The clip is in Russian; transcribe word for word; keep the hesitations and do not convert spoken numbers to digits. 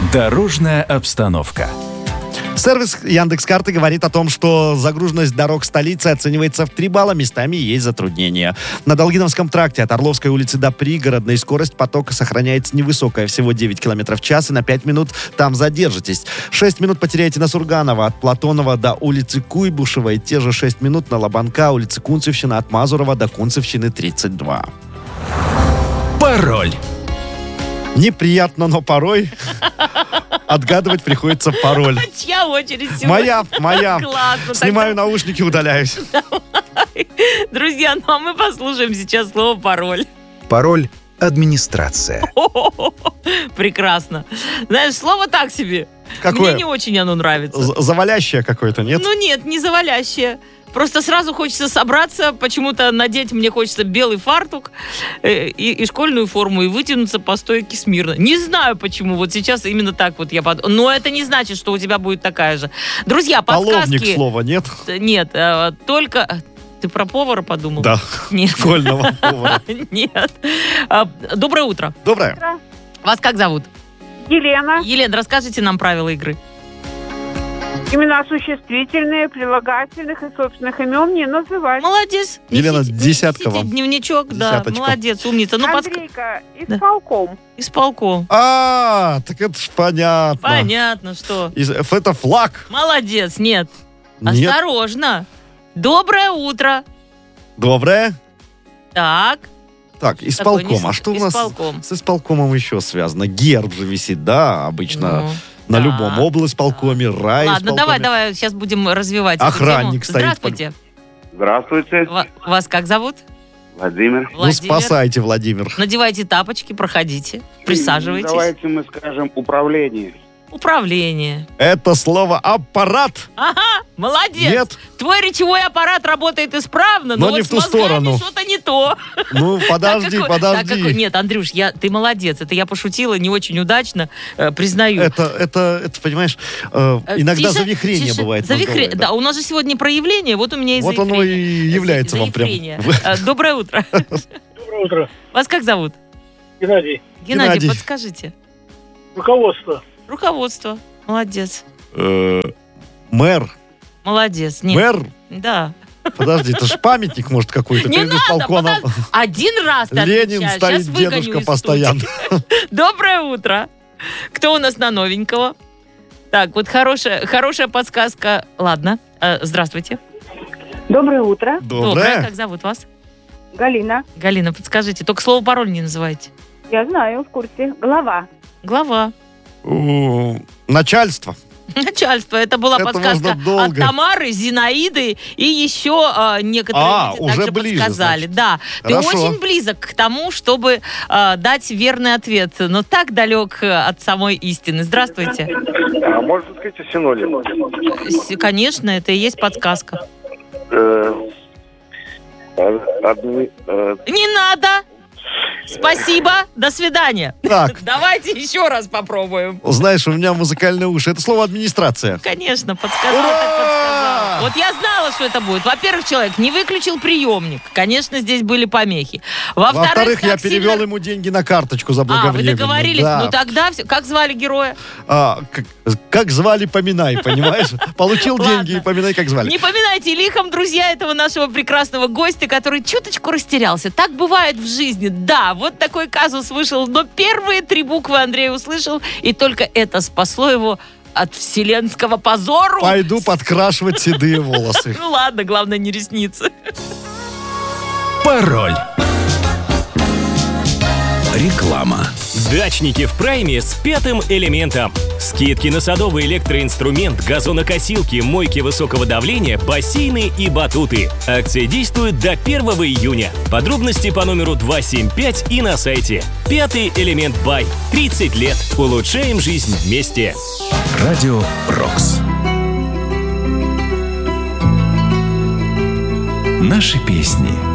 Дорожная обстановка. Сервис Яндекс.Карты говорит о том, что загруженность дорог столицы оценивается в три балла, местами есть затруднения. На Долгиновском тракте от Орловской улицы до Пригородной скорость потока сохраняется невысокая, всего девять километров в час, и на пять минут там задержитесь. шесть минут потеряете на Сурганова от Платонова до улицы Куйбышева, и те же шесть минут на Лобанка, улицы Кунцевщина от Мазурова до Кунцевщины тридцать два. Пароль. Неприятно, но порой отгадывать приходится пароль. Чья очередь сегодня? Моя, моя. Классно. Снимаю Тогда... наушники, удаляюсь. Давай. Друзья, ну а мы послушаем сейчас слово «пароль». Пароль «администрация». О-о-о. Прекрасно. Знаешь, слово так себе. Какое? Мне не очень оно нравится. З- Завалящее какое-то, нет? Ну нет, не завалящее. Просто сразу хочется собраться, почему-то надеть мне хочется белый фартук э, и, и школьную форму, и вытянуться по стойке смирно. Не знаю почему, вот сейчас именно так вот я подумала. Но это не значит, что у тебя будет такая же. Друзья, подсказки... Половник слова, нет? Нет, э, только... Ты про повара подумал? Да, Нет. школьного повара. Нет. А, Доброе утро. Доброе. Вас как зовут? Елена. Елена, расскажите нам правила игры. Имена существительные, прилагательных и собственных имен не называть. Молодец. Елена, Несите- десятка несите вам. дневничок, да. Десяточка. Молодец, умница. Ну, подск... Андрейка, Да. исполком. Исполком. А, так это ж понятно. Понятно, что. Из- Это флаг. Молодец, нет. Нет. Осторожно. Доброе утро. Доброе. Так. Так, исполком. не- А что у нас исполком. с исполкомом еще связано? Герб же висит, да, обычно Ну, на да. любом облсполкоме, Ладно, райисполкоме. давай, давай, сейчас будем развивать эту Охранник тему. стоит. Здравствуйте. Здравствуйте, Ва- Вас как зовут? Владимир. Ну, Владимир. спасайте, Владимир. Надевайте тапочки, проходите, присаживайтесь. Давайте мы скажем управление. Управление. Это слово аппарат. Ага, молодец. Нет? Твой речевой аппарат работает исправно, но, Но вот не с в ту мозгами сторону. что-то не то. Ну, подожди, Так какой- так подожди. какой- Нет, Андрюш, я, ты молодец. Это я пошутила не очень удачно, э, признаю. Это, это, это, понимаешь, э, Э, иногда тише, завихрение тише. бывает. Завихре- мозговое, да. у нас же сегодня проявление, вот у меня и Вот заифрение. оно и является За- вам прям. заифрение. Э, Доброе утро. Доброе утро, Вас как зовут? Геннадий. Геннадий, Геннадий. подскажите. Руководство. Руководство. Молодец. Э, Мэр. Молодец. Нет. Мэр. Да. Подожди, это ж памятник, может, какой-то Не перед надо, исполкомом. Один раз ты Ленин отвечаешь. стоит, Сейчас выгоню дедушка из постоянно. студии. Доброе утро. Кто у нас на новенького? Так, вот хорошая, хорошая подсказка. Ладно. Э, Здравствуйте. Доброе утро. Доброе. Как зовут вас? Галина. Галина, подскажите. Только слово пароль не называйте. Я знаю, в курсе. Глава. Глава. У, Начальство. Начальство. Это была Это подсказка можно долго. от Тамары, Зинаиды и еще а, некоторые А, люди уже также ближе, подсказали. значит. Да, ты Хорошо. очень близок к тому, чтобы а, дать верный ответ, но так далек э, от самой истины. Здравствуйте. А можно сказать синоним? С- Конечно, это и есть подсказка. Э, а- адми- э, Не надо. Спасибо. До свидания. Так, Давайте еще раз попробуем. знаешь, у меня музыкальные уши. Это слово администрация. Конечно, подсказал, Ура! так подсказал. Вот я знала, что это будет. Во-первых, человек не выключил приемник. Конечно, здесь были помехи. Во-вторых, Во-вторых, я так перевел сильно- ему деньги на карточку А, вы заблаговременно. договорились? Да. Ну тогда все. Как звали героя? А, как, как звали, поминай, понимаешь? Получил Ладно. деньги и поминай, как звали. Не поминайте лихом, друзья, этого нашего прекрасного гостя, который чуточку растерялся. Так бывает в жизни. Да, вот такой казус вышел, но первые три буквы Андрей услышал, и только это спасло его от вселенского позору. Пойду подкрашивать седые волосы. Ну ладно, главное не ресницы. Пароль. Реклама. Дачники в прайме с пятым элементом. Скидки на садовый электроинструмент, газонокосилки, мойки высокого давления, бассейны и батуты. Акция действует до первого июня. Подробности по номеру два семь пять и на сайте. Пятый элемент Бай. тридцать лет. Улучшаем жизнь вместе. Радио Рокс. Наши песни.